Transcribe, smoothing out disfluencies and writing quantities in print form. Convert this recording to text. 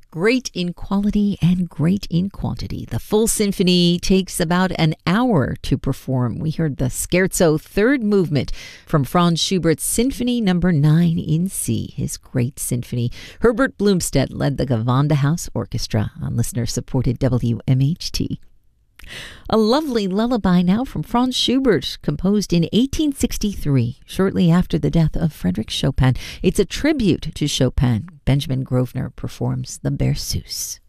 Great in quality and great in quantity. The full symphony takes about an hour to perform. We heard the Scherzo third movement from Franz Schubert's Symphony No. 9 in C, his great symphony. Herbert Blumstedt led the Gewandhaus Orchestra on listener-supported WMHT. A lovely lullaby now from Franz Schubert, composed in 1863, shortly after the death of Frédéric Chopin. It's a tribute to Chopin. Benjamin Grosvenor performs the Berceuse.